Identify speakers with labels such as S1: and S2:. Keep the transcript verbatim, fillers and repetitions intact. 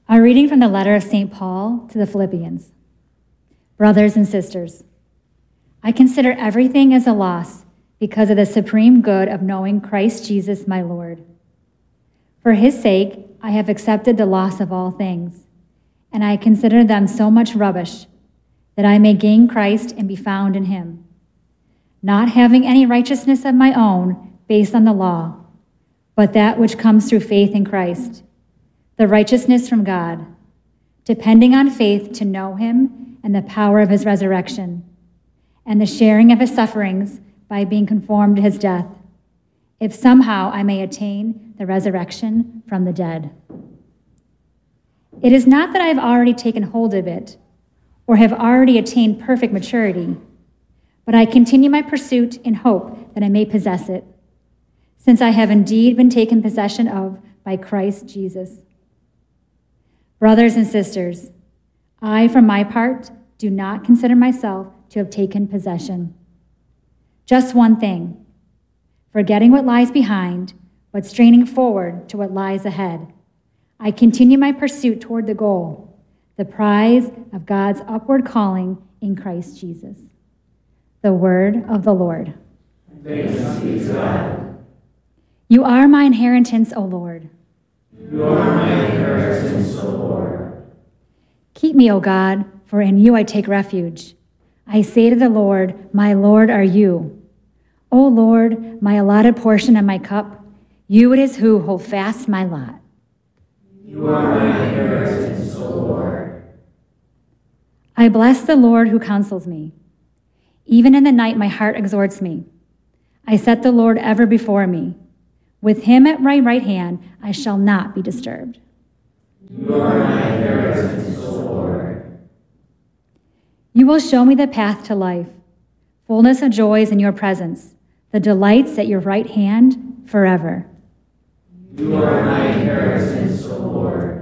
S1: A reading from the letter of Saint Paul to the Philippians. Brothers and sisters, I consider everything as a loss because of the supreme good of knowing Christ Jesus my Lord. For his sake, I have accepted the loss of all things, and I consider them so much rubbish that I may gain Christ and be found in him, not having any righteousness of my own based on the law, but that which comes through faith in Christ, the righteousness from God, depending on faith to know him and the power of his resurrection, and the sharing of his sufferings by being conformed to his death, if somehow I may attain the resurrection from the dead. It is not that I have already taken hold of it, or have already attained perfect maturity, but I continue my pursuit in hope that I may possess it, since I have indeed been taken possession of by Christ Jesus. Brothers and sisters, I, for my part, do not consider myself to have taken possession. Just one thing, forgetting what lies behind, but straining forward to what lies ahead, I continue my pursuit toward the goal, the prize of God's upward calling in Christ Jesus. The word of the Lord.
S2: Thanks be to God.
S1: You are my inheritance, O Lord.
S2: You are my inheritance, O Lord.
S1: Keep me, O God, for in you I take refuge. I say to the Lord, my Lord are you. O Lord, my allotted portion and my cup, you it is who hold fast my lot.
S2: You are my inheritance, O Lord.
S1: I bless the Lord who counsels me. Even in the night my heart exhorts me. I set the Lord ever before me. With him at my right hand, I shall not be disturbed.
S2: You are my inheritance, O Lord.
S1: You will show me the path to life, fullness of joys in your presence, the delights at your right hand forever.
S2: You are my inheritance, O Lord.